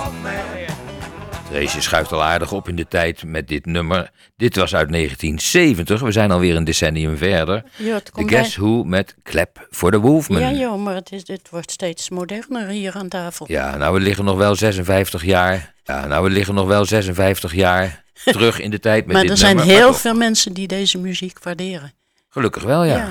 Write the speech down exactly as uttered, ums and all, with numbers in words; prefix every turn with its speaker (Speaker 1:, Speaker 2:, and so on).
Speaker 1: Trace schuift al aardig op in de tijd met dit nummer. Dit was uit negentien zeventig. We zijn alweer een decennium verder.
Speaker 2: Ja, het
Speaker 1: The
Speaker 2: komt
Speaker 1: Guess
Speaker 2: bij...
Speaker 1: Who met Clap for the Wolfman.
Speaker 2: Ja, joh, maar het, is, het wordt steeds moderner hier aan tafel.
Speaker 1: Ja, nou we liggen nog wel zesenvijftig jaar. Ja, nou we liggen nog wel zesenvijftig jaar terug in de tijd met
Speaker 2: maar
Speaker 1: dit
Speaker 2: er zijn
Speaker 1: nummer.
Speaker 2: heel
Speaker 1: Maar toch,
Speaker 2: veel mensen die deze muziek waarderen.
Speaker 1: gelukkig wel, ja.
Speaker 2: Ja.